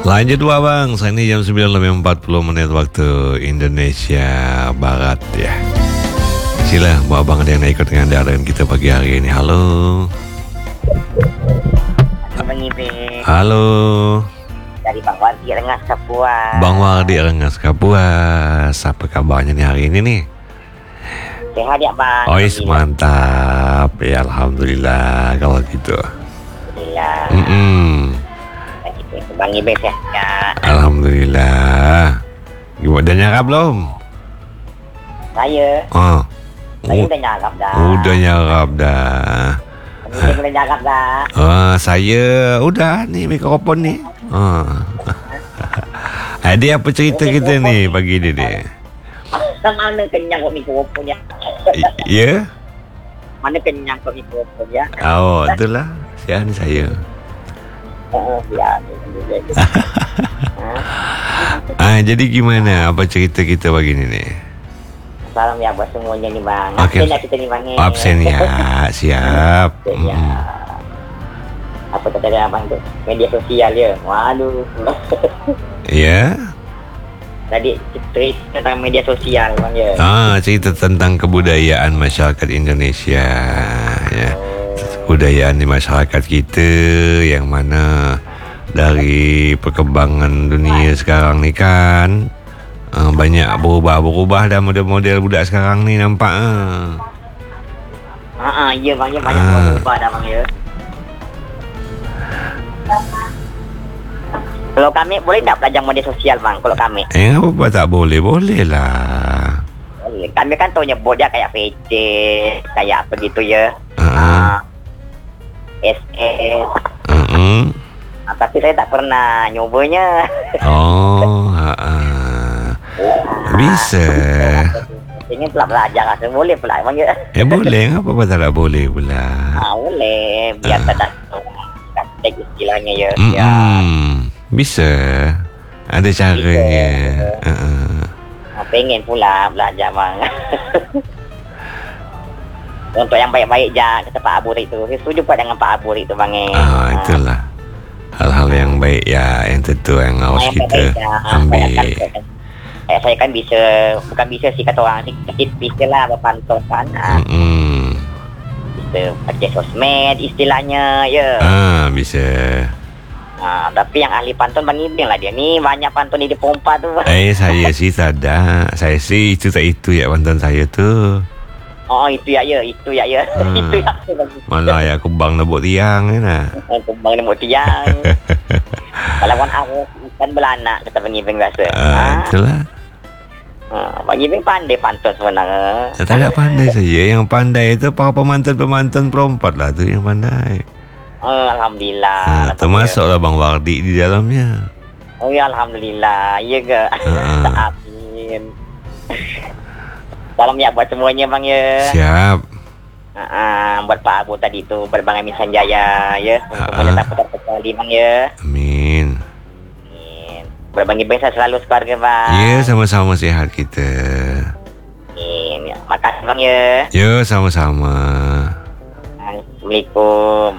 Lanjut dua bang, saat ini jam 9:40 waktu Indonesia Barat ya. Sila, buat abang ada yang nak ikut dengan dengan kita pagi hari ini. Halo. Bang Ibe. Halo. Dari Bang Wardi Rengas Kapuas. Bang Wardi Rengas Kapuas. Apa kabarnya nih hari ini nih? Sehat ya Bang? Oh, mantap. Ya Alhamdulillah kalau gitu. Alhamdulillah. Bang Ibe sehat ya? Alhamdulillah. Gimana, udah nyarap belum? Saya udah nyarap dah. Udah nyarap dah. Saya udah nyarap dah. Saya udah nih mikrofon nih. Dia apa cerita kita nih pagi ni deh? Mana kenyang kok mikrofonnya? Ya? Mana kenyang kok mikrofonnya? Oh, itulah. Siapa ni saya? Ya. Jadi gimana? Apa cerita kita pagi ni nih? Salam ya buat semuanya nih Bang. Okay. Absen ya kita nih Bang. Absen ya, siap. Ya. Apa kata dia Abang tu? Media sosial ya. Waduh. Ya. Tadi cerita tentang media sosial Bang ya. Cerita tentang kebudayaan masyarakat Indonesia ya. Kebudayaan di masyarakat kita yang mana dari perkembangan dunia sekarang ni kan banyak berubah dah model-model budak sekarang ni nampak. Ya Bang ya, banyak berubah dah Bang ya. Kalau kami boleh tak belajar media sosial Bang? Kalau kami apa tak boleh? Boleh lah. boleh. Kami kan tahu nyebut dia kayak VC, kayak apa gitu ya. SS. Tapi saya tak pernah nyobanya. Bisa. Ingin pula belajar rasa boleh pula Bang ya. Boleh, apa tak boleh pula. Boleh, biar tak praktek istilahnya ya. Bisa. Ada caranya. Pengen pula belajar Bang. Untuk yang baik-baik je, kata Pak Abu itu. Saya setuju Pak dengan Pak Abu itu Bang. Itulah. Hal-hal yang baik ya, yang tentu yang harus kita ambil. Saya kan bisa, bukan bisa sih kata orang, sedikit bisa lah berpantau kan. Bisa pakai sosmed istilahnya ya. Bisa. Tapi yang ahli pantun Bang Ibing lah dia ni, banyak pantun di pompa tu. Saya sih tak ada. Saya sih itu ya pantun saya tu. Itu ya. Itu ya. Malah ya kembang nebuk tiang ni lah. Kembang nebuk tiang. Kalau kan aku kan belanak kata Bang Ibing rasa. Itulah. Bang Ibing pandai pantun sebenarnya. Tak ada pandai saja. Yang pandai itu para pemantun-pemantun perempat lah tu yang pandai. Alhamdulillah. Termasuklah Bang Wardi di dalamnya. Ya Alhamdulillah. Ya ke? Amin. Salam ya buat semuanya Bang ya. Siap. Buat Pak Abu tadi tu, buat Bang Amin Sanjaya ya. Semuanya tak terkali Bang ya. Amin. Buat Bang Ibing selalu sekeluarga Bang. Ya, sama-sama sihat kita. Amin. Makasih Bang ya. Ya, sama-sama. Assalamualaikum.